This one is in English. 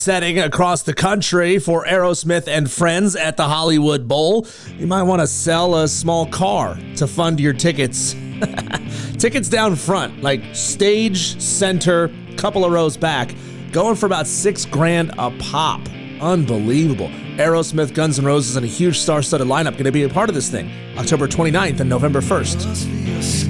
Setting across the country for Aerosmith and friends at the Hollywood Bowl. You might want to sell a small car to fund your tickets. Tickets down front, like stage, center, couple of rows back, going for about $6,000 a pop. Unbelievable. Aerosmith, Guns N' Roses, and a huge star-studded lineup going to be a part of this thing. October 29th and November 1st.